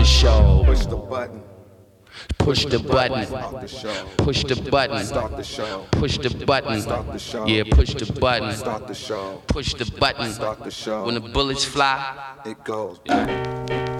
the show. Push the button. Push the button. Start the show. Push the button. Start the show. Push the button. Start the show. Yeah, push the button. Start the show. Push the button. Start the show. When the bullets fly, It goes.